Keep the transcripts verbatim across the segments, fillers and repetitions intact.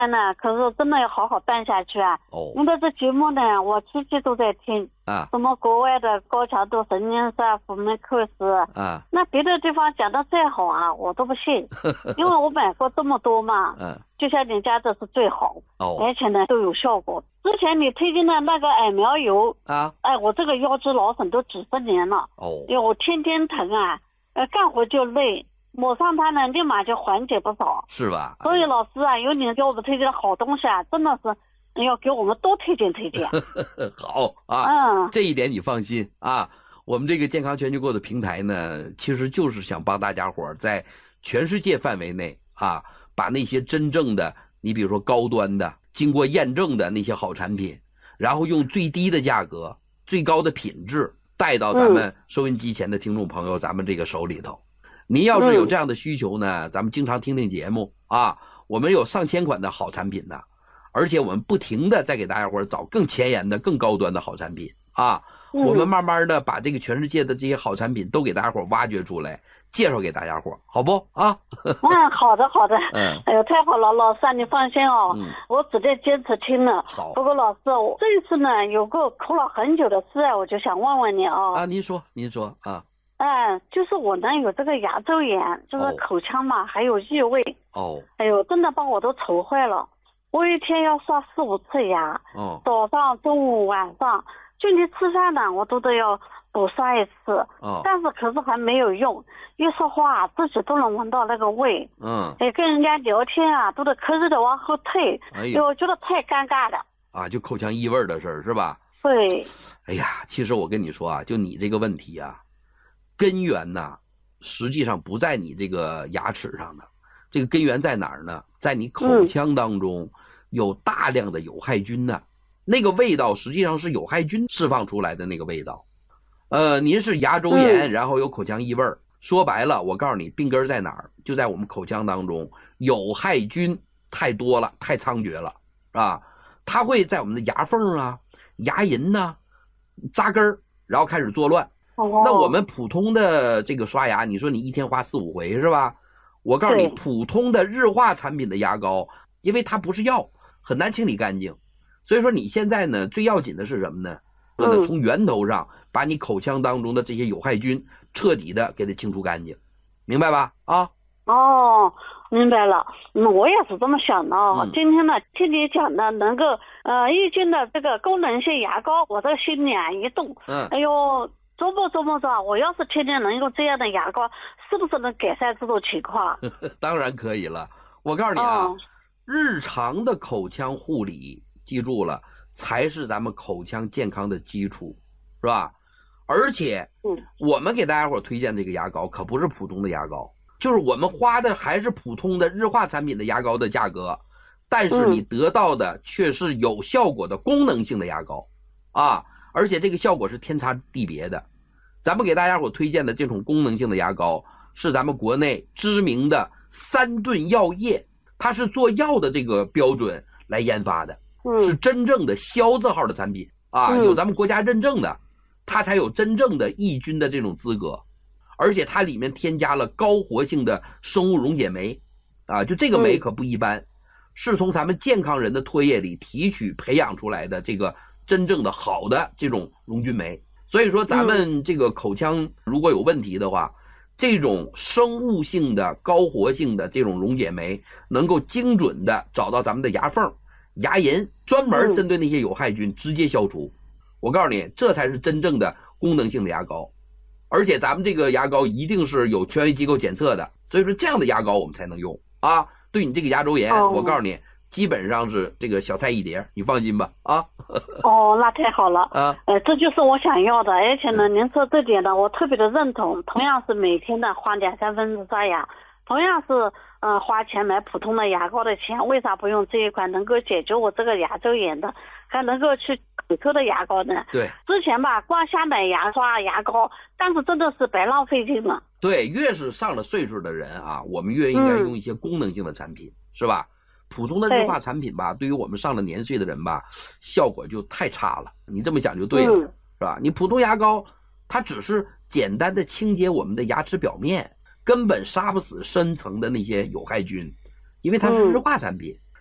呢，可是真的要好好办下去啊。 哦， 因为这节目呢，我期期都在听啊， 什么国外的高强度神经师啊、福门课时啊， 那别的地方讲的再好啊，我都不信，因为我买过这么多嘛。 嗯， 就像你家的是最好， 哦， 而且呢都有效果。之前你推荐的那个艾苗油啊， 哎，我这个腰肌劳损都几十年了。 哦， 因为我天天疼啊，呃，干活就累。抹上它呢，立马就缓解不少， 是吧？ 所以老师啊，有你给我们推荐的好东西啊，真的是要给我们多推荐推荐。 好啊，嗯，这一点你放心啊。我们这个健康全球购的平台呢，其实就是想帮大家伙在全世界范围内啊，把那些真正的，你比如说高端的、经过验证的那些好产品，然后用最低的价格、最高的品质带到咱们收音机前的听众朋友，咱们这个手里头。您要是有这样的需求呢，咱们经常听听节目啊，我们有上千款的好产品呢，而且我们不停的在给大家伙找更前沿的、更高端的好产品啊，我们慢慢的把这个全世界的这些好产品都给大家伙挖掘出来，介绍给大家伙，好不啊？ 嗯，好的好的。 嗯， 哎呦，太好了，老师啊，你放心哦，嗯、我只在坚持听了。 好。 不过老师，我这一次呢，有个苦恼很久的事啊，我就想问问你啊。 啊，您说，您说啊。 嗯，就是我呢有这个牙周炎，就是口腔嘛，哦、还有异味。 哦。 哎呦，真的把我都愁坏了。我一天要刷四五次牙。 哦。 早上、中午、晚上，就连吃饭呢，我都得要补刷一次。 哦。 但是可是还没有用，一说话自己都能闻到那个味。 嗯。 哎，跟人家聊天啊，都得咳嗽的往后退。 哎呦， 我觉得太尴尬了。 啊，就口腔异味的事儿是吧？ 对。 哎呀，其实我跟你说啊，就你这个问题啊。根源呢，实际上不在你这个牙齿上的，这个根源在哪儿呢？在你口腔当中有大量的有害菌呢、嗯，那个味道实际上是有害菌释放出来的那个味道。呃，您是牙周炎，嗯、然后有口腔异味，说白了，我告诉你，病根在哪儿？就在我们口腔当中，有害菌太多了，太猖獗了，是吧？它会在我们的牙缝啊、牙龈呐扎根儿，然后开始作乱。那我们普通的这个刷牙，你说你一天花四五回是吧？我告诉你，普通的日化产品的牙膏，因为它不是药，很难清理干净。所以说你现在呢，最要紧的是什么呢？嗯，从源头上把你口腔当中的这些有害菌彻底的给它清除干净，明白吧？啊？ 哦，明白了。嗯，我也是这么想的哦。嗯、今天呢，听你讲的能够呃易经的这个功能性牙膏，我这个心里啊一动，嗯，哎呦。琢磨琢磨着，我要是天天能用这样的牙膏，是不是能改善这种情况？ 当然可以了。我告诉你啊，哦、日常的口腔护理，记住了，才是咱们口腔健康的基础，是吧？而且，嗯，我们给大家伙推荐这个牙膏可不是普通的牙膏，就是我们花的还是普通的日化产品的牙膏的价格，但是你得到的却是有效果的功能性的牙膏，啊，而且这个效果是天差地别的。咱们给大家伙推荐的这种功能性的牙膏是咱们国内知名的三顿药业，它是做药的这个标准来研发的，嗯、是真正的肖字号的产品啊，嗯、有咱们国家认证的，它才有真正的抑菌的这种资格，而且它里面添加了高活性的生物溶解酶啊，就这个酶可不一般，嗯、是从咱们健康人的唾液里提取培养出来的这个真正的好的这种溶菌酶。所以说咱们这个口腔如果有问题的话，嗯、这种生物性的高活性的这种溶解酶能够精准的找到咱们的牙缝、牙龈，专门针对那些有害菌直接消除。嗯、我告诉你，这才是真正的功能性的牙膏，而且咱们这个牙膏一定是有权威机构检测的，所以说这样的牙膏我们才能用啊。对你这个牙周炎，哦、我告诉你，基本上是这个小菜一碟，你放心吧啊。 哦，那太好了啊！呃，这就是我想要的，而且呢，您说这点呢，我特别的认同。同样是每天的花两三分钟刷牙，同样是呃花钱买普通的牙膏的钱，为啥不用这一款能够解决我这个牙周炎的，还能够去口科的牙膏呢？ 对， 之前吧，光瞎买牙刷、牙膏，但是真的是白浪费劲了。 对，越是上了岁数的人啊，我们越应该用一些功能性的产品，嗯、是吧？普通的日化产品吧，对于我们上了年岁的人吧，效果就太差了。你这么想就对了，嗯、是吧？你普通牙膏，它只是简单的清洁我们的牙齿表面，根本杀不死深层的那些有害菌，因为它是日化产品。嗯、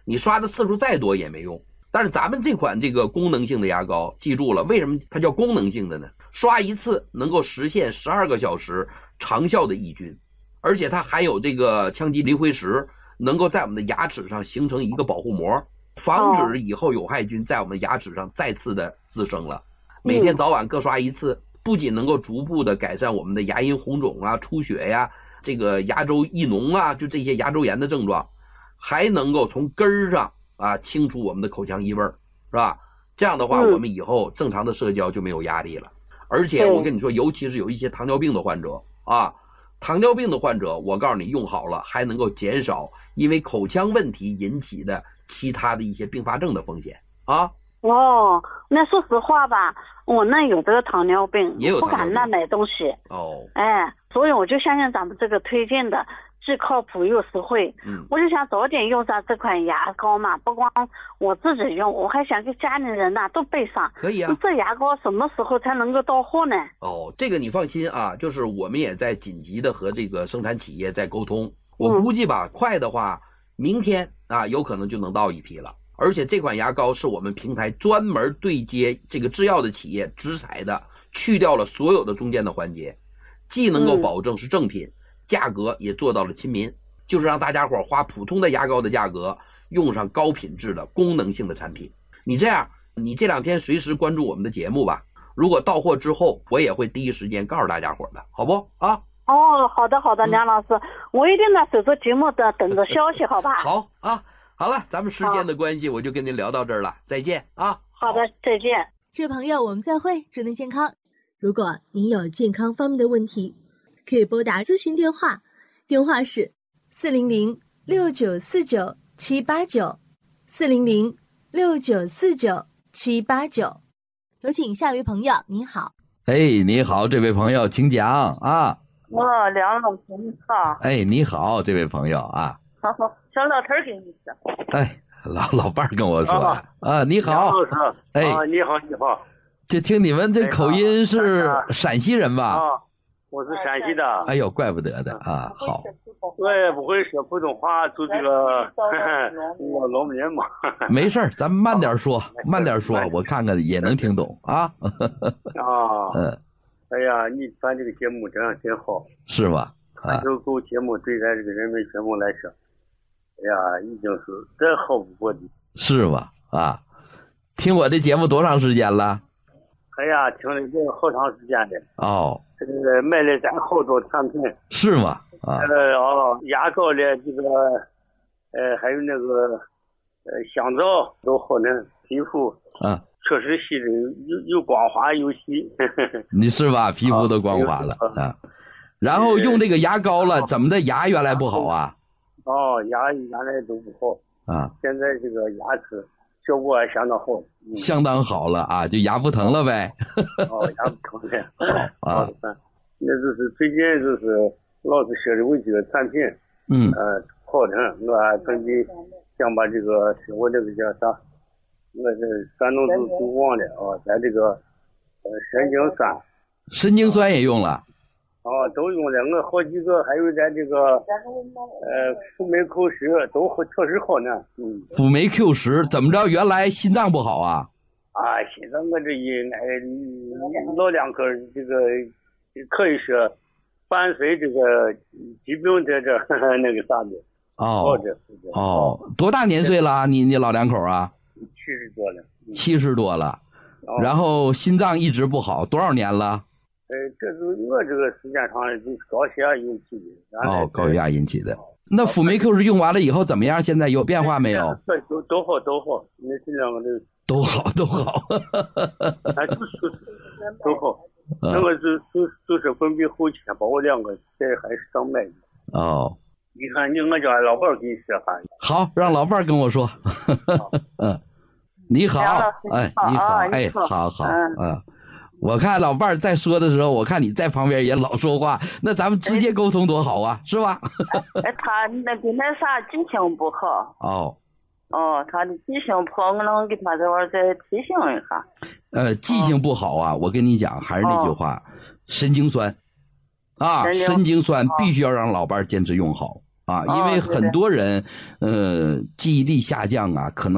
你刷的次数再多也没用。但是咱们这款这个功能性的牙膏，记住了，为什么它叫功能性的呢？刷一次能够实现十二个小时长效的抑菌，而且它含有这个羟基磷灰石，能够在我们的牙齿上形成一个保护膜，防止以后有害菌在我们牙齿上再次的滋生了。每天早晚各刷一次，不仅能够逐步的改善我们的牙龈红肿啊、出血呀、这个牙周异脓啊，就这些牙周炎的症状，还能够从根儿上啊清除我们的口腔异味，是吧？这样的话，我们以后正常的社交就没有压力了。而且我跟你说，尤其是有一些糖尿病的患者啊，糖尿病的患者，我告诉你用好了，还能够减少因为口腔问题引起的其他的一些并发症的风险啊。 哦，那说实话吧，我那有这个糖尿病， 也有不敢乱买东西。 哦， 哎，所以我就相信咱们这个推荐的，既靠谱又实惠。 嗯， 我就想早点用上这款牙膏嘛，不光我自己用，我还想给家里人呐、都备上。 可以啊。 这牙膏什么时候才能够到货呢？ 哦，这个你放心啊，就是我们也在紧急的和这个生产企业在沟通。我估计吧，嗯、快的话，明天啊有可能就能到一批了。而且这款牙膏是我们平台专门对接这个制药的企业直采的，去掉了所有的中间的环节，既能够保证是正品，嗯、价格也做到了亲民，就是让大家伙花普通的牙膏的价格用上高品质的功能性的产品。你这样，你这两天随时关注我们的节目吧，如果到货之后，我也会第一时间告诉大家伙的，好不啊？ 哦，好的好的，梁老师，嗯、我一定在守着节目的等着消息，好吧？ 好啊。好了，咱们时间的关系，我就跟您聊到这儿了，再见啊！ 好的，再见。 这位朋友，我们再会，祝您健康。如果您有健康方面的问题，可以拨打咨询电话，电话是四零零六九四九七八九，四零零六九四九七八九。有请下一位朋友，您好。 哎，你好，这位朋友，请讲啊。 哦，梁老师你好。 哎，你好，这位朋友啊。 好好，小老头给你说。 哎，老老伴儿跟我说啊，啊你好， 梁老师， 哎， 啊，你好，你好。 这听你们这口音是陕西人吧？ 啊，我是陕西的。 哎呦，怪不得的啊，好。 我也不会说普通话，就这个我农民嘛。 没事儿，咱们慢点说，慢点说，我看看也能听懂啊。 啊，嗯，哎呀，你办这个节目真真好， 是吧？ 啊，这个节目对咱这个人民群众来说，哎呀，已经是再好不过的。 是吧？啊，听我这节目多长时间了？ 哎呀，听了这好长时间的。 哦。 这个买了咱好多产品。 是吗？啊。 呃哦，牙膏的这个，呃，还有那个，呃，香皂都好呢，皮肤啊，确实细的又又光滑又细。 你是吧？皮肤都光滑了啊。然后用这个牙膏了，怎么的？牙原来不好啊？ 哦，牙原来都不好啊。现在这个牙齿效果还相当好， 嗯、相当好了啊，就牙不疼了呗。 哦，牙不疼了。好啊，那就是最近就是老是说的我这个产品，嗯，呃，好的，我还准备想把这个我这个叫啥，我是山东都都忘了啊，咱这个呃神经酸， 神经酸也用了。 哦，都用了，我好几个，还有咱这个，呃，辅酶 Q 十都确实好呢。嗯， 辅酶 Q 十怎么着？原来心脏不好啊？ 啊，心脏我这一那老两口这个可以说伴随这个疾病在这那个啥的。 哦哦，多大年岁了？你你老两口啊？ 七十多了。 七十多了，哦、然后心脏一直不好，多少年了？ 呃，这是我这个时间长就是高血压引起的。 哦，高血压引起的。那辅酶 Q 十用完了以后怎么样？现在有变化没有？ 都都好都好，那这两个都都好都好。 哎，就是都好。那个是就就是分泌后期把我两个这还是上麦的。 哦。 你看你我叫老伴给你说哈。 好，让老伴跟我说。嗯，你好，哎，你好，哎，好好，嗯。我看老伴儿在说的时候，我看你在旁边也老说话，那咱们直接沟通多好啊，是吧？ 哎，他那个那啥记性不好。 哦。 哦，他的记性不好，我能给他这玩再提醒一下。 呃，记性不好啊，我跟你讲，还是那句话，神经酸，啊，神经酸必须要让老伴儿坚持用好啊，因为很多人呃记忆力下降啊，可能。